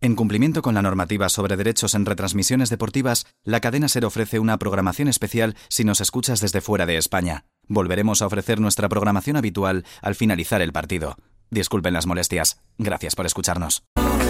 En cumplimiento con la normativa sobre derechos en retransmisiones deportivas, la cadena SER ofrece una programación especial si nos escuchas desde fuera de España. Volveremos a ofrecer nuestra programación habitual al finalizar el partido. Disculpen las molestias. Gracias por escucharnos.